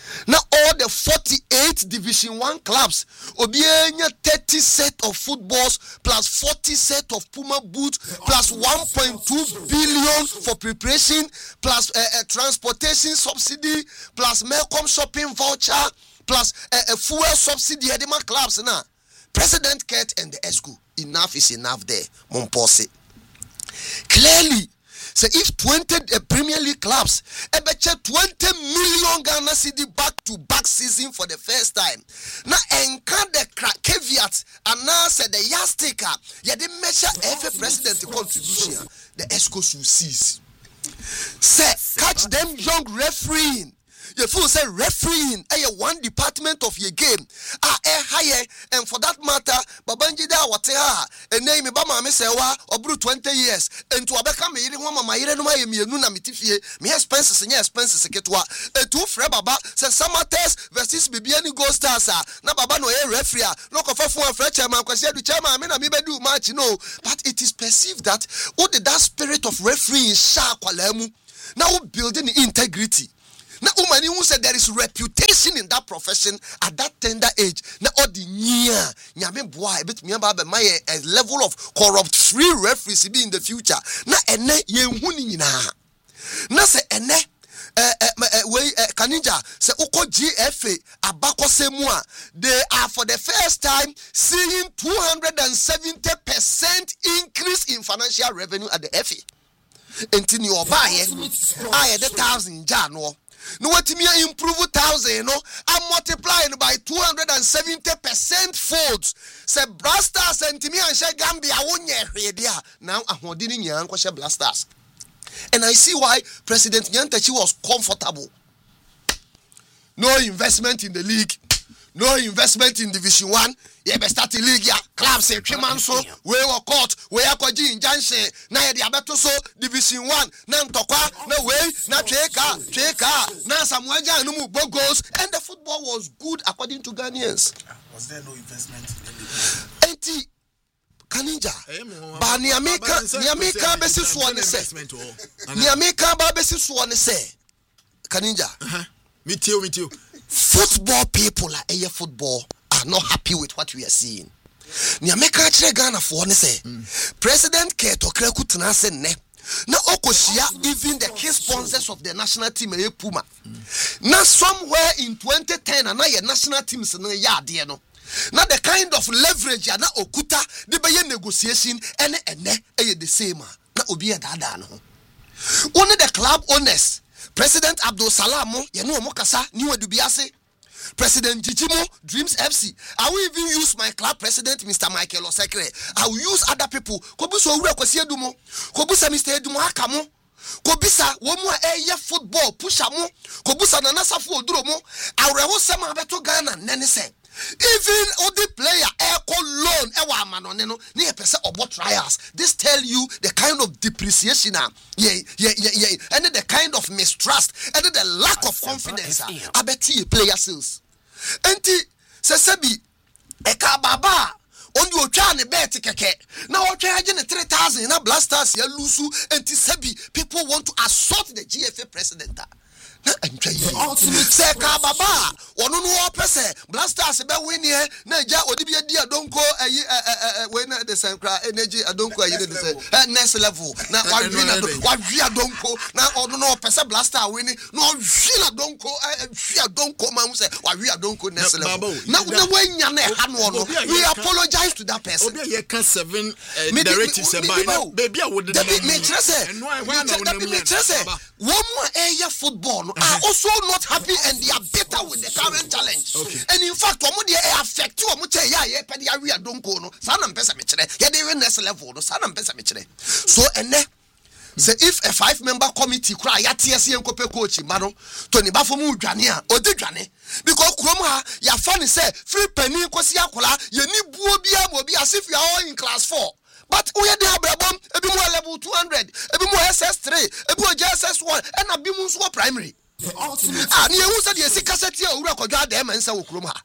Now all the forty-eight Division One clubs, obienya thirty set of footballs plus forty set of Puma boots plus one point two billion for preparation plus uh, uh, transportation subsidy plus Melcom shopping voucher plus a uh, uh, fuel subsidy. Edema clubs now. President Kurt and the ESCO. Enough is enough there. Mompose. Clearly. So if twenty uh, Premier League clubs ebeche twenty million Ghana cedi back to back season for the first time. Now enka the caveat and now said the yardstick ya the measure every president contribution the ESCO should cease. Say catch them young refereeing. The fool say refereeing a one department of your game ah eh higher and for that matter Babangida Wateha a name Bama Mesewa or twenty years and to Abeka me one my irenuma yemienu na mitifie me expenses and expenses ketwa a two fre baba say Samates versus Bibiani Gold Stars na baba no e referee no kofa fun afre chairman kwase du chairman me na me bedu match no but it is perceived that what the that spirit of refereeing sha kwalemu now building integrity. Now, umani who said there is reputation in that profession at that tender age. Now, all the year, nyame boy, bet me about my a level of corrupt free referees be in the future. Now, ene ye huni na. Now, say ene we Kaninja say uko G F A abako semua. They are for the first time seeing two hundred seventy percent increase in financial revenue at the F A. Until you buy it, I had a thousand January. No what me improve thousand, no, I'm multiplying by two hundred seventy percent folds. Say blasters and me and share Gambia wonye now I'm holding in your blasters. And I see why President Nyantachi was comfortable. No investment in the league, no investment in Division One. You be start the league, yeah. Clubs say Chimanso, we were caught, we are caught in Jansen, now the Abatoso, Division One, Nantokwa, no way, na Cheka, Cheka, na Samuaja, no more goals, and the football was good according to Ghanaians. Was there no investment in the league? Enti Kaninja, ba Niamika, Niamika besi suwane se, Niamika ba besi suwane se, Kaninja. Me too, me too. Football people are a football. Are not happy with what we are seeing. Niameka chire Ghana for ne say President Keto Kreku tena se ne na okoshia even the key sponsors of the national team e Puma. Now somewhere in twenty ten na your national teams no ya ade no. Now the kind of leverage na okuta the be negotiation ene ene e the same na obi e dada no. Only the club owners President Abdul Salam ye no mo kasa ni wadubiase President Jijimo, Dreams F C. I will even use my club president, Mister Michael Osekre. I will use other people. Kobuso Ure Kwesi Edumo. Kobusa Mister Edumo Akamo. Kobisa womu eye football pusha mo. Kobusa Nanasa Fu Odromo. Areho Sema Beto Ghana nene se. Even other player echo loan ewa manoneno ni pese obo trials. This tell you the kind of depreciation yeah yeah yeah yeah and the kind of mistrust and the lack of confidence abeti player sales. Enti sesebi eka baba on you try ne bet keke na o try agene three thousand na blasters ya lusu enti sebi people want to assault the G F A president. Na antwa yi se ka baba ono no opese blasters be win here na ja odibi adi adonko ayi we na the sankra energy adonko ayi the say next level na wadwi na wadwi adonko na ono no opese blaster win no wi na adonko wi adonko ma say wadwi adonko next level na na wanya na ha no no we apologize to that person obi ye can seven directives about baby a would me trese me trese wo mo eye football are also not happy and they are bitter with the current challenge. Okay. And in fact, what they affect you, what they are, yeah, pedi area don't go no. Sana mpesa mechire. Yeah, they even next level no. Sana mpesa mechire. So ene, say if a five-member committee cry, ya T S C and kope coach, mano, Tony Bafomu Jania, or the Jane, because Kroma, ya funny say free penny kosia kola, ye ni buobia mobi as if you are all in class four. But we are the Abraham, a bit more level two hundred, a bit more S S three, a bit more S S one, and a bit more primary. Ah, near who said yes, cassette or record them and so Kroma.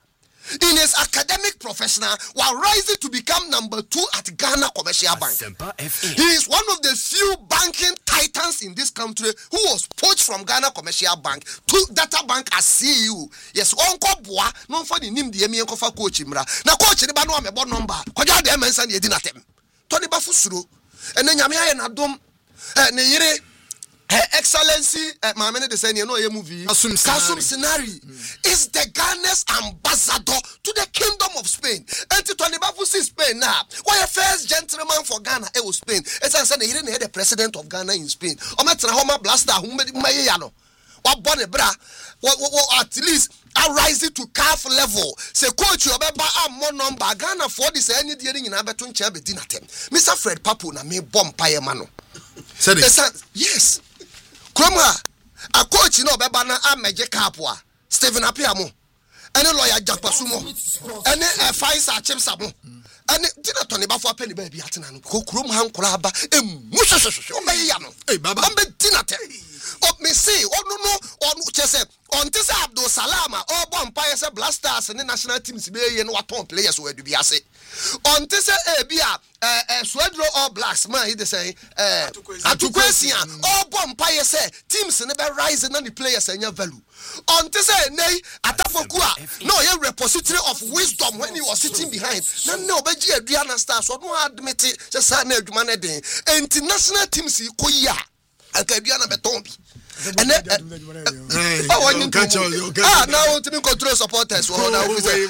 in his academic professional while rising to become number two at Ghana Commercial Bank. He is one of the few banking titans in this country who was poached from Ghana Commercial Bank to Data Bank as C E O. Yes, Uncle Boa, no funny name the Emi Enkofa coach Imra. Now coach the bano me bon number. Kwaja de mention ye dinatem. Tony Bafusuro. And then Yamia na dom eh ne yire Her Excellency, uh, my man, they say you know a movie. Kasum Sinari is the Ghana's ambassador to the Kingdom of Spain. And to Tony Bafusi Spain now. Why a first gentleman for Ghana? It was Spain. It's a he didn't have the president of Ghana in Spain. Ometra Homa Blaster, who made my yano. What bonnet bra? What at least I rise it to calf level. Say coach you remember I'm more number Ghana for this any dealing in Abertun Chamber dinner tem. Mister Fred Papu na me bomb pie mano. Said it. Yes. Kroma, a coach no beba na a magic capua, Stephen Apiamo, and a lawyer Japasumo, and a Faisa Chimsabo, and dinner Tony Baffa Penny Baby Atinan, Kukrum Han Kraba, and Musayano, a Baba dinner. Up me see, oh no, no, on Chese, on this Abdo Salama, or Bompires Blasters and the national teams be and what on players were to be assay. On this Abia, a Swedro or Blacks, man, he say, uh, Atuquesia, or Bompires say, teams never rise and any players and your value. On this nay, Atafokua, no, a repository of wisdom when he was sitting behind. No, no, but Adriana Stars, or no admit it, just had no humanity. International teams, Koya. Alcadiana Betombi. And then, oh, I need to ah, now to control supporters. Well, now we say,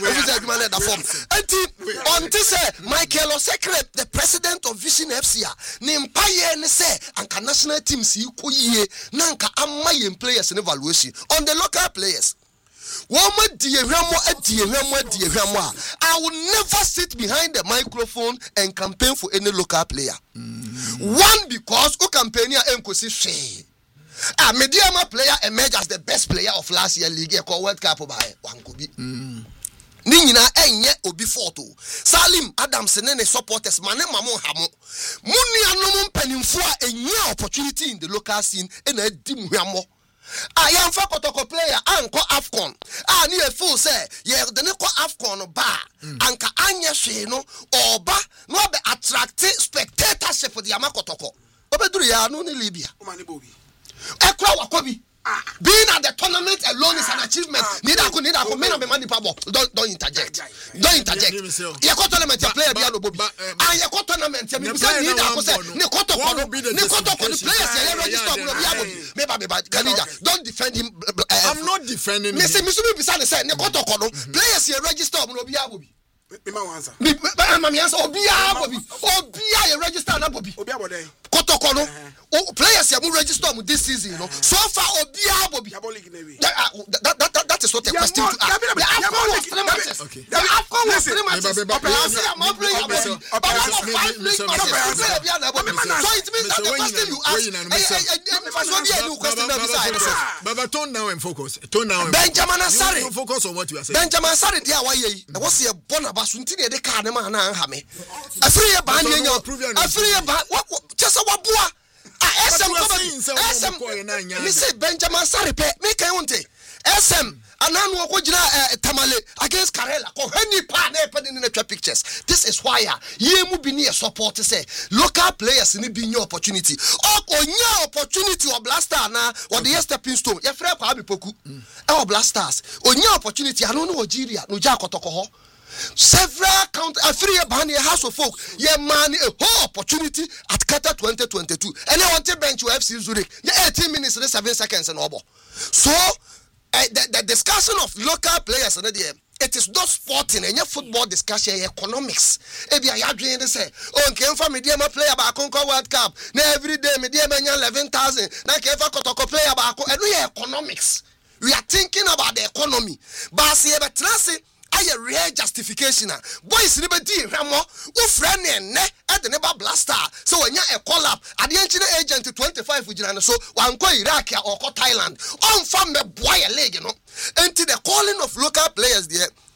on this, Michael Osekre, the president of Vision F C, named Paye and say, Anka national team see Kuye, Nanka Amayan players and evaluation on the local players. Woman, dear Ramo, dear Ramo, dear Ramo. I will never sit behind the microphone and campaign for any local player. Mm-hmm. One, because who campaign and could say, a medium player emerged as the best player of last year league called World Cup by one could be. Nina enye obi photo. Salim Adamson and supporters mane mamo hamo. Muni anomum penimfua enye opportunity in the local scene and a dim hamo. I am for Kotoko player and ko Afcon. I need a full say, yeah, the Nico Afcon bar and ka anya sheno or ba no be attractive spectatorship for the Amakotoko. Obedru ya no ni Libya. Ekwa wakobi. Being at the tournament alone is an achievement. Neither could neither could men of money power. Don't don't interject. Don't interject. You got tournament player be no Bobby. And you got tournament. You say neither could say Nikoto Kono. Nikoto Kono players here register no be able. Maybe maybe Canada. Don't defend him. I'm not defending him. Mister Mister Bisane say Nikoto Kono players here register no be able. Me ma me answer obia Bobby. Obia you register na Bobby. Obia bodai. Kotoko no players here mu register mu this season no. So far obia Bobby. That that that that is what the question to ask. The Afcon was three matches. The Afcon was three matches. So it means that the question you ask. Baba, tone down and focus. Tone down. Benjamin Asare. Focus on what you are saying. Benjamin Asare dia wa yi. Na wose e bona ba suntini e de ka ne ma na ha me. Afiri e ba nya nya. Afiri e ba just waboa. Ah S M S M. Me say Benjamin Asare pe me kan wonte. S M ananu okojina Tamale against Karela ko heni pa na e pe ni na twa pictures. This is why ye mu bi ni support say local players ni bi nya opportunity. O onya opportunity o Blaster na o the stepping stone. Ye frɛ kwa Abipoku. E o Blasters. Onya opportunity anu no Nigeria no ja kotoko ho. Several count a free band house of folk. Yeah, man, a whole opportunity at Qatar twenty twenty-two. And I want to bench you F C Zurich. Yeah, eighteen minutes and seven seconds and over. So uh, the, the discussion of local players and the it is not sporting and your football discussion economics. If you are doing the say, oh, came from media player by Conquer World Cup. Now every day media man eleven thousand. Now came from Kotoko player by and we are economics. We are thinking about the economy. But see, but transit. A real justification. Boys never did Ramo, who friend and ne at the neighbor Blaster. So when you're a call up at the engineer agent to twenty-five with you, so one go Iraq or Thailand, on from the boy a leg, you know. And to the calling of local players there, P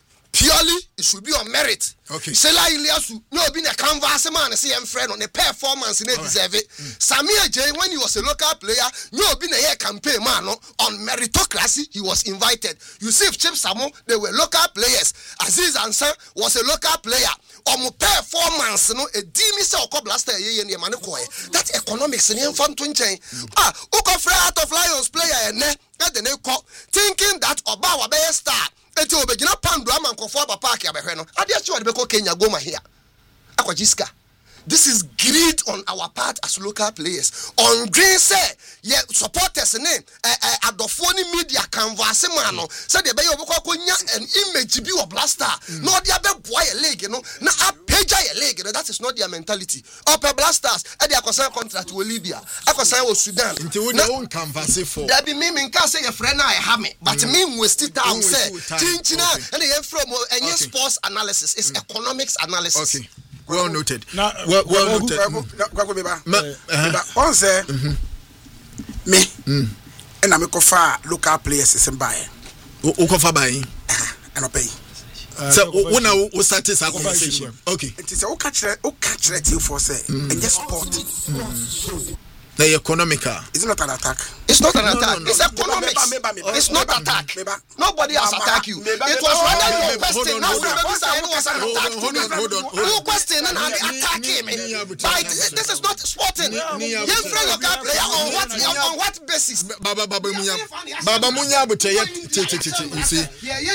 purely it should be on merit. Okay. Sela Iliasu, no be a canvas man, see him friend on the performance in it deserve it. Samir J, when he was a local player, no be a campaign man on meritocracy, he was invited. You see, if Chip Samo, they were local players. Aziz Ansah was a local player. On performance, no, a demi so blaster ye and Yamanukoe. That's economics in infant twenty. Ah, Uko Frey out of Lions player and ne, that the name call, thinking that Obawa be a star. Eti obegina pandu ama nkofo abapa ka behwe no ade achi wade beko Kenya goma here akwajiska. This is greed on our part as local players. On green say ye supporters ne eh eh adofo ni media canvas man no say de be ye obekwa konya an image bi of blaster no de abeboa ye league no na apeja ye league no. That is not their mentality. Upper blasters e de akosan contract with Libya akosan with Sudan nti we don canvas for there be me me nka say ye friend na I have me but me waste time say chinchina and ye from any sports analysis is economics analysis. Okay. Well noted. Now, well, well noted. On say me and I'm a local players is in buy. Ukofa buy and I pay. So when I was starting this conversation, okay. It is a catch it, catch it for say and just sport. The economical. It's not an attack. It's not an No, attack. no, no. It's economics. Meba, meba, meba. It's not Meba, attack. meba. Nobody has Meba, attacked you. meba, It meba. was rather Hold your on, question. hold Now on, you hold know it was an Hold on, attack. hold on, hold on, hold on. You question and Ni- they ni- attacking me. ni- ni- ni- But this is not sporting. Ni- ni- You friend local player on what on what basis? Baba Baba Munya Baba Munya but you see